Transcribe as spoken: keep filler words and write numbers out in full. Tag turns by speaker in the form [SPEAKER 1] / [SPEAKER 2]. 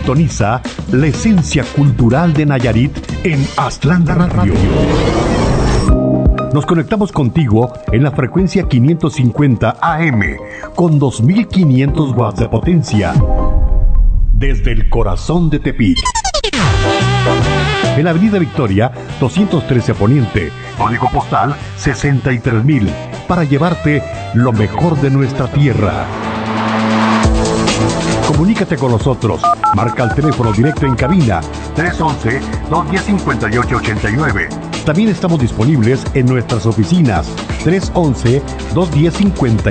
[SPEAKER 1] Sintoniza la esencia cultural de Nayarit en Atlanta Radio. Nos conectamos contigo en la frecuencia quinientos cincuenta A M con dos mil quinientos watts de potencia desde el corazón de Tepic. En la Avenida Victoria, doscientos trece Poniente, código postal sesenta y tres mil, para llevarte lo mejor de nuestra tierra. Comunícate con nosotros. Marca el teléfono directo en cabina tres once, dos diez, cincuenta y ocho ochenta y nueve. También estamos disponibles en nuestras oficinas tres once, dos diez, cincuenta